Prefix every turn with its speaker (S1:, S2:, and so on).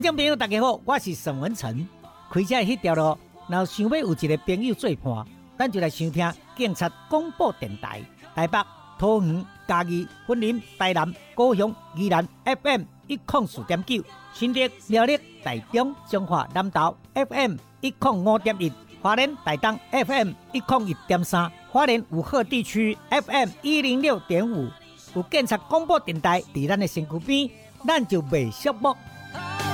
S1: 听众朋友大家好，我是沈文成。开车迄条路，若想要有一个朋友做伴，咱就来收听警察广播电台。台北、桃园、嘉义、云林、台南、高雄、宜兰 FM104.9，新竹、苗栗、台中、彰化、南投 FM105.1，花莲、台东 FM101.3，花莲武鹤地区 FM106.5。有警察广播电台伫咱的身躯边，咱就袂寂寞。